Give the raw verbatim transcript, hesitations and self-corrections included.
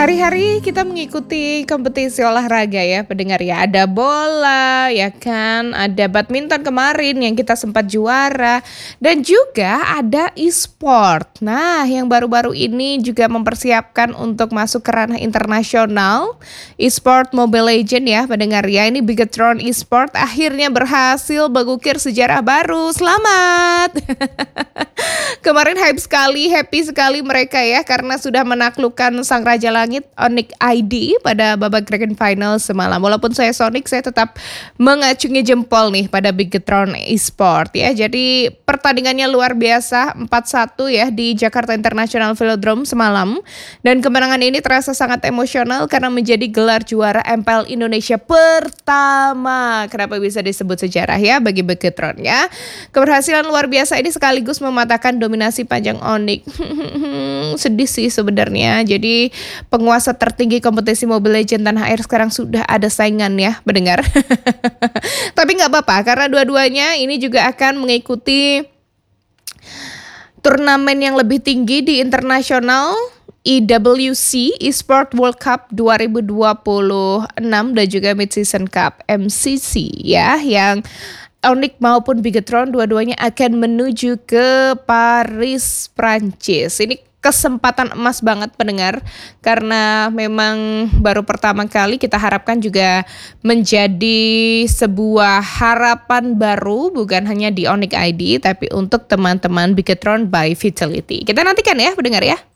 Hari-hari kita mengikuti kompetisi olahraga ya pendengar ya. Ada bola ya kan, ada badminton kemarin yang kita sempat juara. Dan juga ada e-sport. Nah yang baru-baru ini juga mempersiapkan untuk masuk ke ranah internasional. E-sport Mobile Legends ya pendengar ya. Ini Bigetron e-sport akhirnya berhasil mengukir sejarah baru. Selamat! Kemarin hype sekali, happy sekali mereka ya karena sudah menaklukkan Sang Raja Langit Onyx I D pada babak grand final semalam. Walaupun saya Sonic, saya tetap mengacungi jempol nih pada Bigetron Esport ya. Jadi pertandingannya luar biasa, empat satu ya di Jakarta International Velodrome semalam. Dan kemenangan ini terasa sangat emosional karena menjadi gelar juara M P L Indonesia pertama. Kenapa bisa disebut sejarah ya bagi Bigetron ya. Keberhasilan luar biasa ini sekaligus mematahkan dominasi panjang Onyx. Sedih sih sebenarnya. Jadi penguasa tertinggi kompetisi Mobile Legends tanah air sekarang sudah ada saingan ya mendengar. Tapi nggak apa-apa karena dua-duanya ini juga akan mengikuti turnamen yang lebih tinggi di internasional E W C Esport World Cup dua ribu dua puluh enam dan juga Mid Season Cup M C C ya, yang Onyx maupun Bigetron dua-duanya akan menuju ke Paris, Prancis. Ini kesempatan emas banget pendengar karena memang baru pertama kali, kita harapkan juga menjadi sebuah harapan baru bukan hanya di Onyx I D tapi untuk teman-teman Bigetron by Vitality. Kita nantikan ya pendengar ya.